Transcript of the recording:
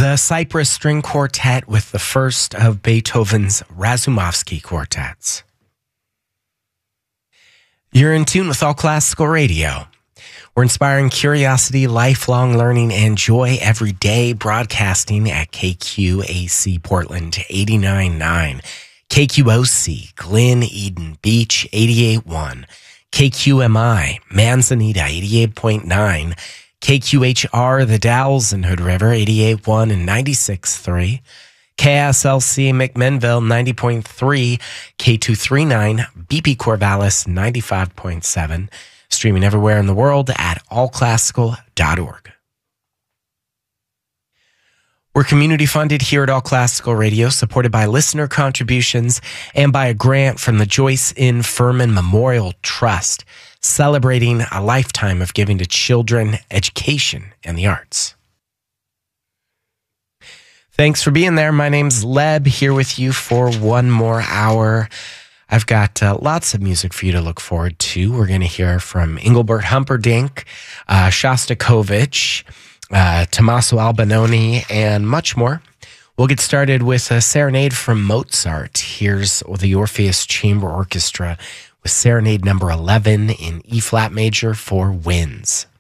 The Cyprus String Quartet with the first of Beethoven's Razumovsky quartets. You're in tune with All Classical Radio. We're inspiring curiosity, lifelong learning, and joy every day, broadcasting at KQAC Portland 89.9, KQOC Glen Eden Beach 88.1, KQMI Manzanita 88.9, KQHR The Dalles and Hood River 88.1 and 96.3, KSLC McMinnville 90.3, K239 BP Corvallis 95.7, streaming everywhere in the world at allclassical.org. We're community funded here at All Classical Radio, supported by listener contributions and by a grant from the Joyce N. Furman Memorial Trust, celebrating a lifetime of giving to children, education, and the arts. Thanks for being there. My name's Leb, here with you for one more hour. I've got lots of music for you to look forward to. We're going to hear from Engelbert Humperdinck, Shostakovich, Tommaso Albinoni, and much more. We'll get started with a serenade from Mozart. Here's the Orpheus Chamber Orchestra with Serenade number 11 in E-flat major for winds.